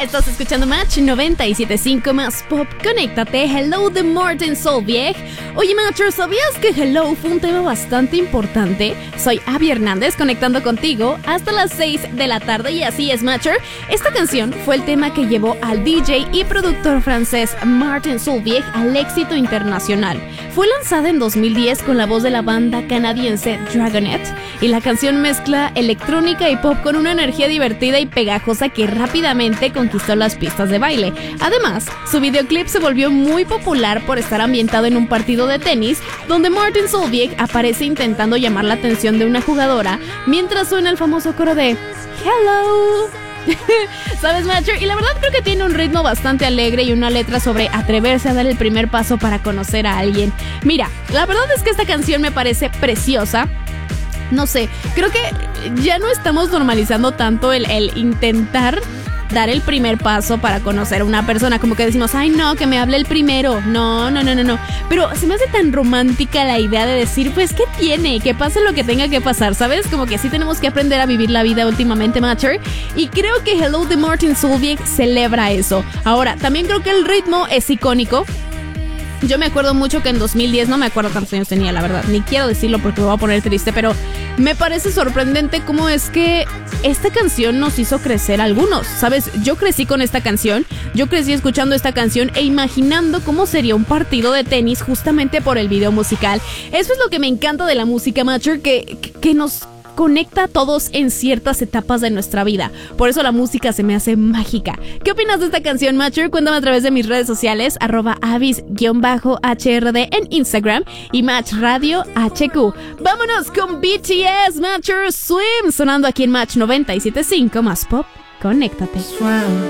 Estás escuchando Match 97.5 más Pop. Conéctate. Hello de Martin Solveig. Oye, Matcher, ¿sabías que Hello fue un tema bastante importante? Soy Abby Hernández, conectando contigo hasta las 6 de la tarde. Y así es, Matcher. Esta canción fue el tema que llevó al DJ y productor francés Martin Solveig al éxito internacional. Fue lanzada en 2010 con la voz de la banda canadiense Dragonette, y la canción mezcla electrónica y pop con una energía divertida y pegajosa que rápidamente conquistó las pistas de baile. Además, su videoclip se volvió muy popular por estar ambientado en un partido de tenis, donde Martin Solveig aparece intentando llamar la atención de una jugadora mientras suena el famoso coro de Hello. ¿Sabes, Matcher? Y la verdad creo que tiene un ritmo bastante alegre y una letra sobre atreverse a dar el primer paso para conocer a alguien. Mira, la verdad es que esta canción me parece preciosa. No sé, creo que ya no estamos normalizando tanto el intentar dar el primer paso para conocer a una persona. Como que decimos, ay no, que me hable el primero. No. Pero se me hace tan romántica la idea de decir, pues, ¿qué tiene? Que pase lo que tenga que pasar, ¿sabes? Como que sí tenemos que aprender a vivir la vida últimamente, Matcher. Y creo que Hello de Martin Solveig celebra eso. Ahora, también creo que el ritmo es icónico. Yo me acuerdo mucho que en 2010, no me acuerdo cuántos años tenía, la verdad, ni quiero decirlo porque me voy a poner triste, pero me parece sorprendente cómo es que esta canción nos hizo crecer a algunos, ¿sabes? Yo crecí con esta canción, yo crecí escuchando esta canción e imaginando cómo sería un partido de tenis justamente por el video musical. Eso es lo que me encanta de la música, Matcher, que nos conecta a todos en ciertas etapas de nuestra vida. Por eso la música se me hace mágica. ¿Qué opinas de esta canción, Matcher? Cuéntame a través de mis redes sociales, @avis_HRD en Instagram y Match Radio HQ. Vámonos con BTS, Matcher, Swim, sonando aquí en Match 97.5 más Pop. Conéctate. Swim.